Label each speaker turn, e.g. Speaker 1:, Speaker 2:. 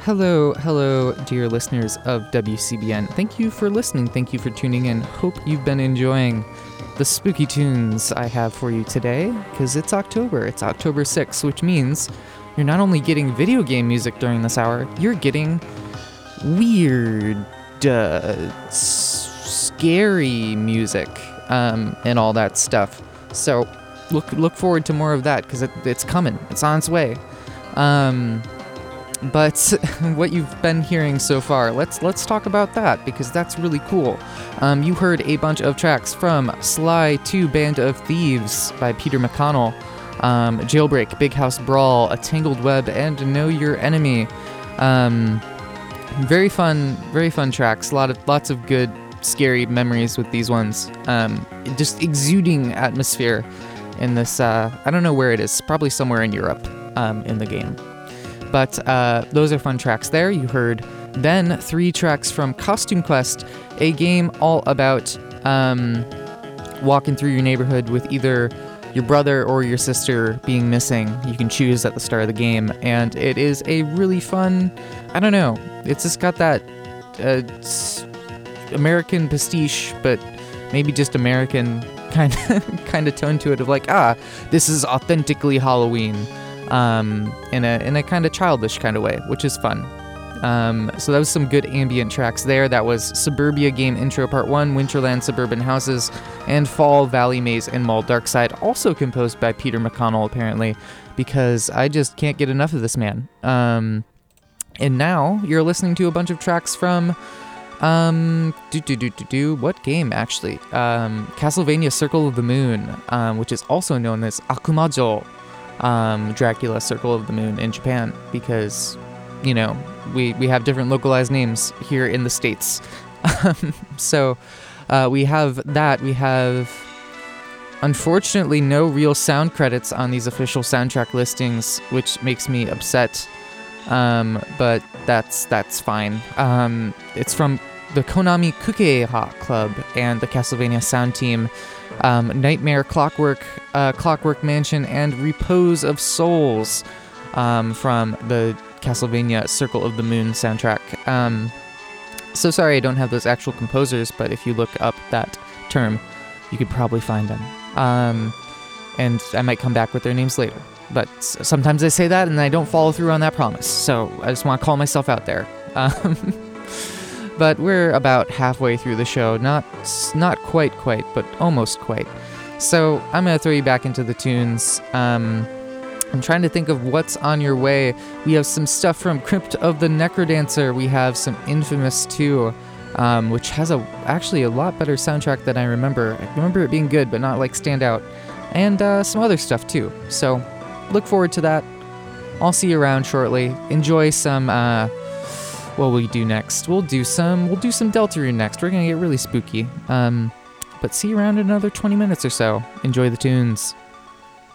Speaker 1: Hello, dear listeners of WCBN. Thank you for listening. Thank you for tuning in. Hope you've been enjoying the spooky tunes I have for you today, because it's October. It's October 6th, which means you're not only getting video game music during this hour, you're getting weird, scary music, and all that stuff. So look forward to more of that, because it's coming. It's on its way. But what you've been hearing so far, let's talk about that, because that's really cool. You heard a bunch of tracks from Sly 2 Band of Thieves by Peter McConnell, Jailbreak, Big House Brawl, A Tangled Web, and Know Your Enemy. Very fun tracks. Lots of good, scary memories with these ones. Just exuding atmosphere in this, I don't know where it is, probably somewhere in Europe, in the game. But those are fun tracks there. You heard then 3 tracks from Costume Quest, a game all about walking through your neighborhood with either your brother or your sister being missing. You can choose at the start of the game, and it is a really fun, I don't know, it's just got that American pastiche, but maybe just American kind of tone to it of like, this is authentically Halloween. In a kind of childish kind of way, which is fun. So that was some good ambient tracks there. That was Suburbia Game Intro Part 1, Winterland Suburban Houses, and Fall, Valley Maze, and Mall Darkside, also composed by Peter McConnell, apparently, because I just can't get enough of this man. And now you're listening to a bunch of tracks from what game, actually? Castlevania Circle of the Moon, which is also known as Akumajo, Dracula Circle of the Moon in Japan, because, you know, we have different localized names here in the States. So we have that. We have, unfortunately, no real sound credits on these official soundtrack listings, which makes me upset. But that's fine. It's from the Konami Kukeha Club and the Castlevania sound team, Nightmare, Clockwork Mansion, and Repose of Souls, from the Castlevania Circle of the Moon soundtrack. So sorry I don't have those actual composers, but if you look up that term, you could probably find them. And I might come back with their names later. But sometimes I say that and I don't follow through on that promise, so I just want to call myself out there. But we're about halfway through the show, not quite, but almost quite. So I'm going to throw you back into the tunes. I'm trying to think of what's on your way. We have some stuff from Crypt of the Necrodancer. We have some Infamous 2, which has actually a lot better soundtrack than I remember. I remember it being good, but not like stand out. And some other stuff too. So look forward to that. I'll see you around shortly. Enjoy some, what will we do next? We'll do some Deltarune next. We're gonna get really spooky. But see you around in another 20 minutes or so. Enjoy the tunes.